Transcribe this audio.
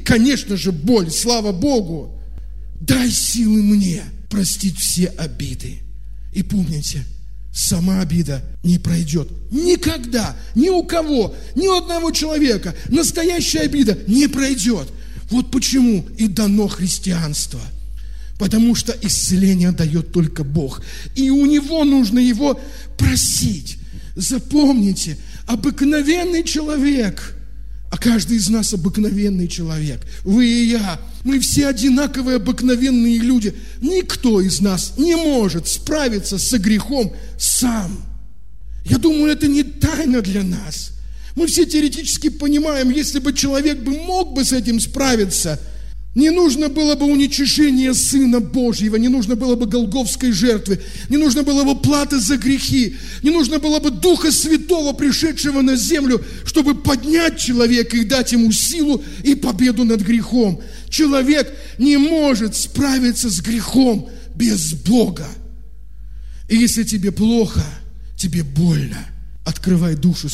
конечно же, боль, слава Богу. Дай силы мне простить все обиды. И помните, сама обида не пройдет. Никогда, ни у кого, ни у одного человека настоящая обида не пройдет. Вот почему и дано христианство. Потому что исцеление дает только Бог. И у Него нужно его просить. Запомните, обыкновенный человек, а каждый из нас обыкновенный человек, вы и я, мы все одинаковые обыкновенные люди. Никто из нас не может справиться со грехом сам. Я думаю, это не тайна для нас. Мы все теоретически понимаем, если бы человек мог бы с этим справиться, не нужно было бы уничижения Сына Божьего, не нужно было бы голгофской жертвы, не нужно было бы платы за грехи, не нужно было бы Духа Святого, пришедшего на землю, чтобы поднять человека и дать ему силу и победу над грехом. Человек не может справиться с грехом без Бога. И если тебе плохо, тебе больно, открывай душу